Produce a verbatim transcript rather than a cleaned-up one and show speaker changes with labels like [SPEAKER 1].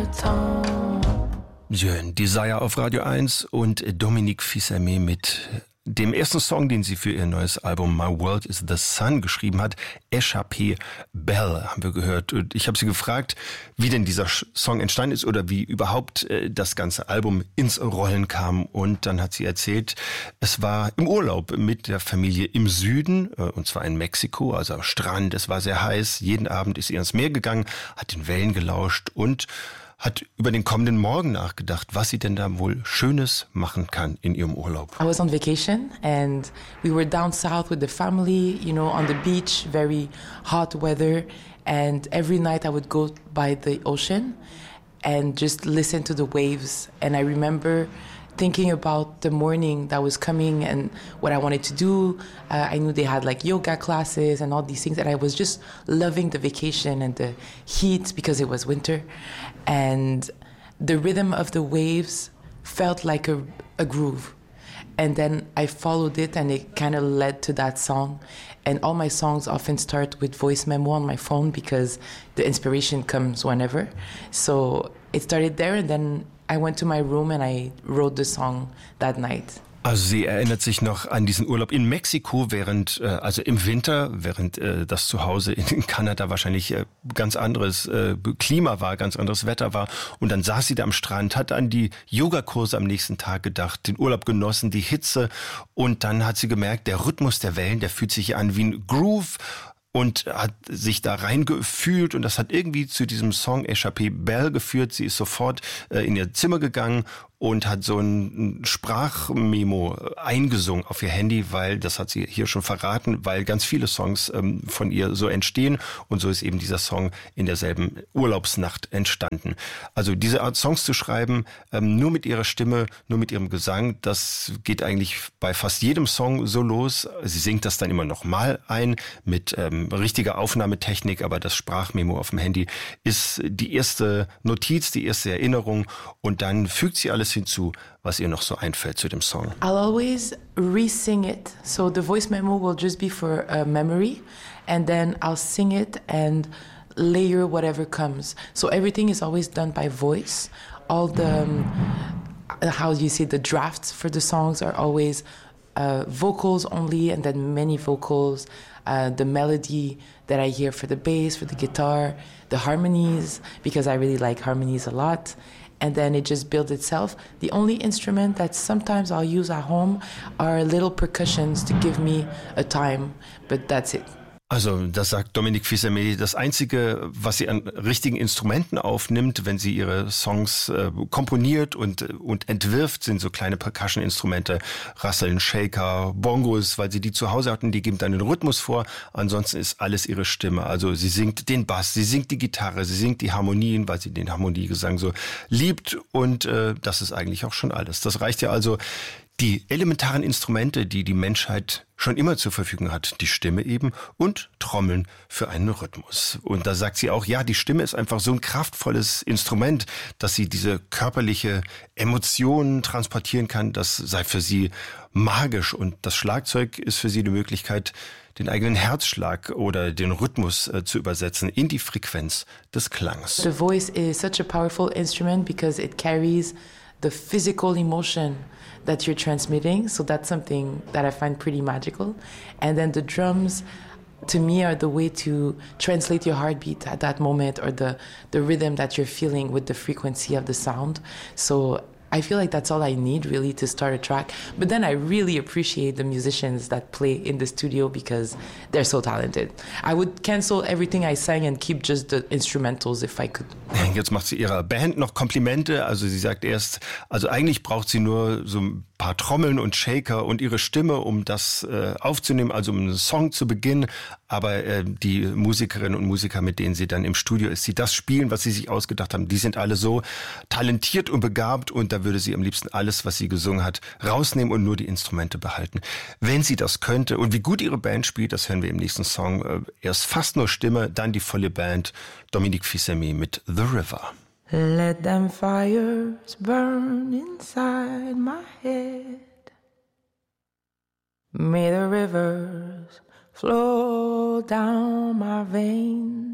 [SPEAKER 1] temps.
[SPEAKER 2] Jeune Desire auf Radio eins und Dominique Fils-Aimé mit dem ersten Song, den sie für ihr neues Album My World is the Sun geschrieben hat, Échappée Belle, haben wir gehört. Und ich habe sie gefragt, wie denn dieser Song entstanden ist oder wie überhaupt das ganze Album ins Rollen kam. Und dann hat sie erzählt, es war im Urlaub mit der Familie im Süden, und zwar in Mexiko, also am Strand. Es war sehr heiß. Jeden Abend ist sie ins Meer gegangen, hat den Wellen gelauscht und hat über den kommenden Morgen nachgedacht, was sie denn da wohl Schönes machen kann in ihrem Urlaub.
[SPEAKER 1] I was on vacation and we were down south with the family, you know, on the beach, very hot weather. And every night I would go by the ocean and just listen to the waves. And I remember thinking about the morning that was coming and what I wanted to do. Uh, I knew they had like yoga classes and all these things, and I was just loving the vacation and the heat because it was winter. And the rhythm of the waves felt like a, a groove. And then I followed it and it kind of led to that song. And all my songs often start with voice memo on my phone because the inspiration comes whenever. So it started there and then I went to my room and I wrote the song that night.
[SPEAKER 2] Also sie erinnert sich noch an diesen Urlaub in Mexiko, während, äh, also im Winter, während äh, das Zuhause in Kanada wahrscheinlich äh, ganz anderes äh, Klima war, ganz anderes Wetter war. Und dann saß sie da am Strand, hat an die Yogakurse am nächsten Tag gedacht, den Urlaub genossen, die Hitze. Und dann hat sie gemerkt, der Rhythmus der Wellen, der fühlt sich an wie ein Groove. Und hat sich da reingefühlt und das hat irgendwie zu diesem Song Échappée Belle geführt. Sie ist sofort äh, in ihr Zimmer gegangen und hat so ein Sprachmemo eingesungen auf ihr Handy, weil, das hat sie hier schon verraten, weil ganz viele Songs ähm, von ihr so entstehen und so ist eben dieser Song in derselben Urlaubsnacht entstanden. Also diese Art Songs zu schreiben, ähm, nur mit ihrer Stimme, nur mit ihrem Gesang, das geht eigentlich bei fast jedem Song so los. Sie singt das dann immer nochmal ein mit ähm, richtiger Aufnahmetechnik, aber das Sprachmemo auf dem Handy ist die erste Notiz, die erste Erinnerung und dann fügt sie alles hinzu, was ihr noch so einfällt zu dem Song.
[SPEAKER 1] I'll always re-sing it. So the voice memo will just be for a memory and then I'll sing it and layer whatever comes. So everything is always done by voice. All the, um, how do you say, the drafts for the songs are always uh, vocals only and then many vocals. Uh, the melody that I hear for the bass, for the guitar, the harmonies, because I really like harmonies a lot. And then it just builds itself. The only instrument that sometimes I'll use at home are little percussions to give me a time, but that's it.
[SPEAKER 2] Also das sagt Dominique Fils-Aimé, das Einzige, was sie an richtigen Instrumenten aufnimmt, wenn sie ihre Songs äh, komponiert und, und entwirft, sind so kleine Percussion-Instrumente, Rasseln, Shaker, Bongos, weil sie die zu Hause hatten, die geben dann den Rhythmus vor. Ansonsten ist alles ihre Stimme. Also sie singt den Bass, sie singt die Gitarre, sie singt die Harmonien, weil sie den Harmoniegesang so liebt und äh, das ist eigentlich auch schon alles. Das reicht ja also. Die elementaren Instrumente, die die Menschheit schon immer zur Verfügung hat, die Stimme eben und Trommeln für einen Rhythmus. Und da sagt sie auch, ja, die Stimme ist einfach so ein kraftvolles Instrument, dass sie diese körperliche Emotionen transportieren kann. Das sei für sie magisch und das Schlagzeug ist für sie die Möglichkeit, den eigenen Herzschlag oder den Rhythmus äh, zu übersetzen in die Frequenz des Klangs.
[SPEAKER 1] The voice is such a powerful instrument because it carries the physical emotion that you're transmitting. So that's something that I find pretty magical. And then the drums, to me, are the way to translate your heartbeat at that moment or the, the rhythm that you're feeling with the frequency of the sound. So I feel like that's all I need really to start a track. But then I really appreciate the musicians that play in the studio because they're so talented. I would cancel everything I sang and keep just the instrumentals if I could.
[SPEAKER 2] Jetzt macht sie ihrer Band noch Komplimente. Also sie sagt erst, also eigentlich braucht sie nur so ein paar Trommeln und Shaker und ihre Stimme, um das äh, aufzunehmen, also um einen Song zu beginnen. Aber äh, die Musikerinnen und Musiker, mit denen sie dann im Studio ist, die das spielen, was sie sich ausgedacht haben, die sind alle so talentiert und begabt und da würde sie am liebsten alles, was sie gesungen hat, rausnehmen und nur die Instrumente behalten. Wenn sie das könnte und wie gut ihre Band spielt, das hören wir im nächsten Song. Äh, erst fast nur Stimme, dann die volle Band. Dominique Fils-Aimé mit The River.
[SPEAKER 1] Let them fires burn inside my head. May the rivers flow down my veins.